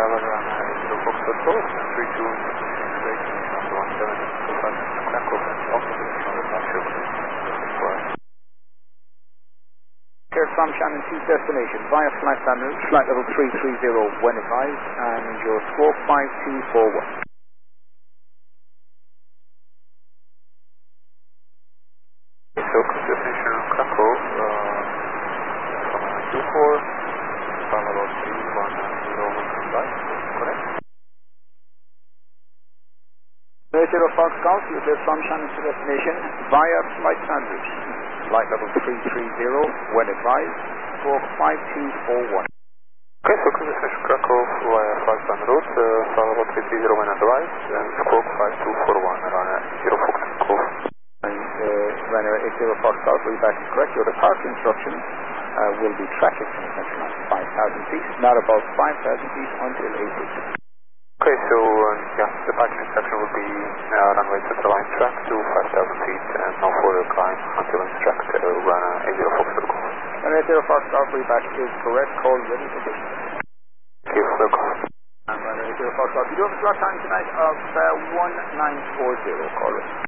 Tower, Zero Foxtrot 4, 32, straight, 17, Krakow, Here from Shannon to destination via flight plan route, flight level 330 when advised, and your squawk 5241. So, destination Krakow, from 24, flight level 310 when advised, correct? 30 Fox Golf, you hear from Shannon to destination via flight plan route, flight level 330 when advised, squawk 5241. Okay, so destination Krakow via flight plan route, flight level 330 when advised, and squawk 5241, runner 0 Fox Golf. Runner 80 Fox Golf, will be back to correct. Your departure instructions will be traffic in Central Line 5,000 feet, not above 5,000 feet until 8 feet. Okay, so yeah, the departure instruction will be runway Central Line track to 5,000 feet and no further climb until instruct runner 80 Fox Golf. Runner 80 Fox Golf, will be back is correct. Call ready for business. Thank you for the call. And runner 80 Fox Golf, you do have a slot time tonight of 1940. Call ready.